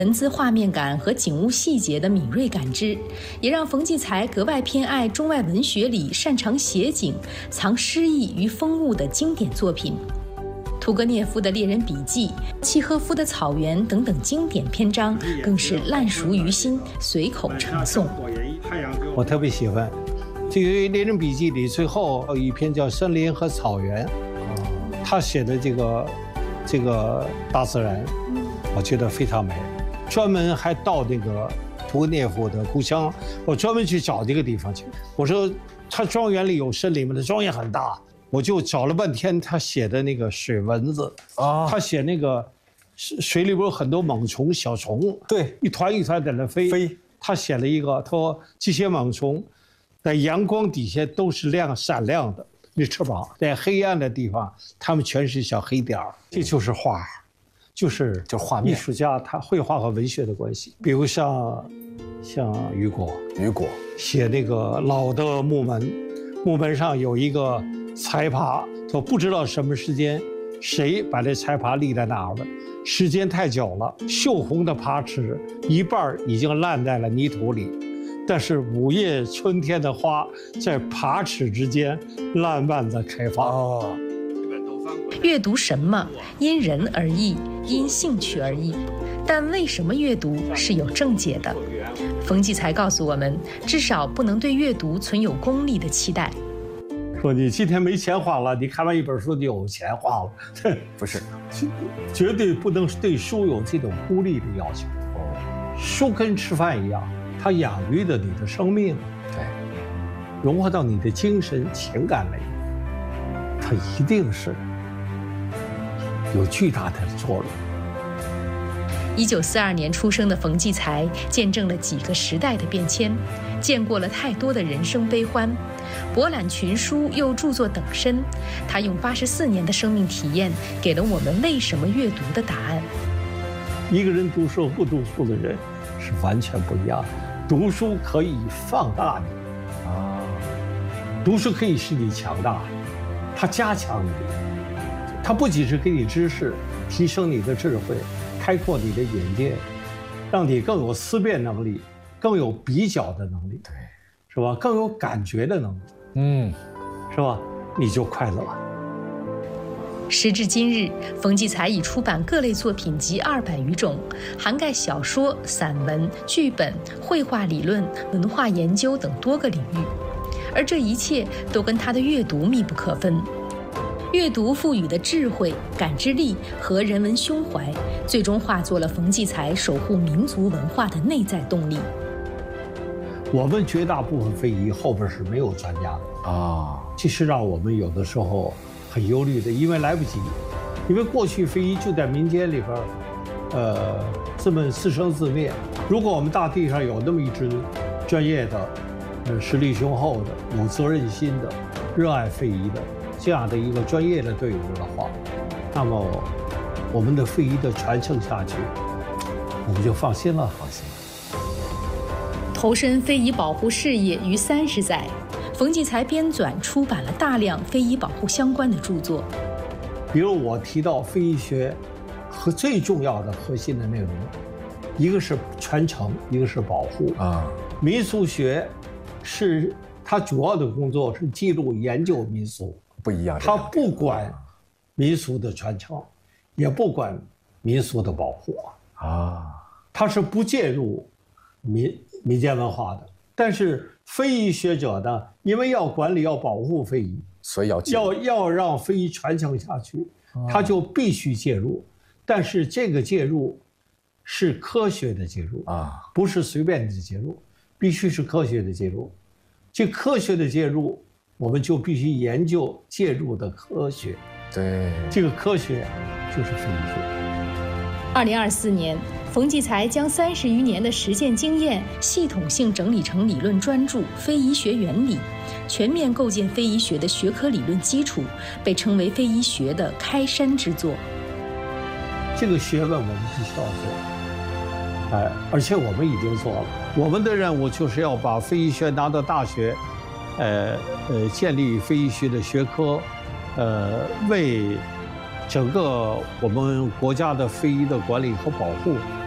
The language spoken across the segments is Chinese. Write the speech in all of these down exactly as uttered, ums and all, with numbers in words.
文字画面感和景物细节的敏锐感知，也让冯骥才格外偏爱中外文学里擅长写景、藏诗意于风物的经典作品。屠格涅夫的《猎人笔记》、契诃夫的《草原》等等经典篇章，更是烂熟于心，随口成诵。 我特别喜欢这个《猎人笔记》里最后有一篇叫《森林和草原》，他写的这个这个大自然，我觉得非常美。专门还到那个屠格涅夫的故乡，我专门去找这个地方去。我说他庄园里有森林吗？他庄园很大，我就找了半天他写的那个水蚊子啊，他写那个水里边有很多猛虫、小虫， 对， 一团一团在那飞。 飞， 他写了一个，他说这些猛虫在阳光底下都是亮闪亮的，那翅膀在黑暗的地方，它们全是小黑点儿，这就是画。就是就画面， 艺术家他绘画和文学的关系，比如像像雨果， 雨果写那个老的木门，木门上有一个彩爬，说不知道什么时间，谁把这彩爬立在那儿了，时间太久了，锈红的爬齿一半已经烂在了泥土里，但是五叶春天的花在爬齿之间烂漫地开放。哦， 阅读什么因人而异，因兴趣而异，但为什么阅读是有正解的。冯骥才告诉我们，至少不能对阅读存有功利的期待。 说你今天没钱花了，你看完一本书就有钱花了， 不是， 绝对不能对书有这种孤立的要求。哦，书跟吃饭一样，它养育着你的生命， 对， 融化到你的精神情感里，它一定是有巨大的作用。 一九四二年出生的冯骥才，见证了几个时代的变迁，见过了太多的人生悲欢，博览群书又著作等身。他用八十四年的生命体验，给了我们为什么阅读的答案。 一个人读书和不读书的人是完全不一样的。读书可以放大你啊，读书可以使你强大，它加强你。它不仅是给你知识，提升你的智慧，开阔你的眼界，让你更有思辨能力，更有比较的能力，对，是吧？更有感觉的能力，嗯，是吧？你就快乐了。 时至今日，冯骥才已出版各类作品集二百余种，涵盖小说、散文、剧本、绘画理论、文化研究等多个领域，而这一切都跟他的阅读密不可分。阅读赋予的智慧、感知力和人文胸怀，最终化作了冯骥才守护民族文化的内在动力。 我们绝大部分非遗后边是没有专家的啊，这是让我们有的时候很忧虑的，因为来不及。因为过去非遗就在民间里边，呃，这么自生自灭。如果我们大地上有那么一支专业的、呃，实力雄厚的、有责任心的、热爱非遗的这样的一个专业的队伍的话，那么我们的非遗的传承下去，我们就放心了，放心了。 投身非遗保护事业逾三十载，冯骥才编纂出版了大量非遗保护相关的著作。 比如我提到非遗学和最重要的核心的内容，一个是传承，一个是保护啊。民俗学是它主要的工作是记录研究民俗。 不一样， 他不管民俗的传承，也不管民俗的保护啊，他是不介入民民间文化的。但是非遗学者呢，因为要管理、要保护非遗， 所以要要要让非遗传承下去，他就必须介入。但是这个介入是科学的介入啊，不是随便的介入，必须是科学的介入。这科学的介入，我们就必须研究介入的科学。 对， 这个科学就是非遗学。 二零二四年，冯骥才将三十余年的实践经验系统性整理成理论专著《非遗学原理》，全面构建非遗学的学科理论基础，被称为非遗学的开山之作。 这个学问我们必须要做，哎，而且我们已经做了。我们的任务就是要把非遗学拿到大学，呃呃，建立非遗学的学科，呃，为整个我们国家的非遗的管理和保护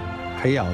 培养